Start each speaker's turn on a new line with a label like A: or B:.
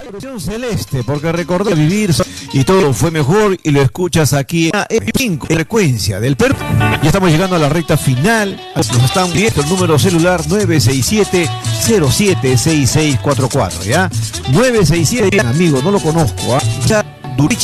A: Celeste, porque recordé vivir y todo fue mejor y lo escuchas aquí en F5, frecuencia del Perú. Ya estamos llegando a la recta final. Nos están viendo el número celular 967-076644, ¿ya? 967, amigo, no lo conozco, ¿ah? Ya, Duricha.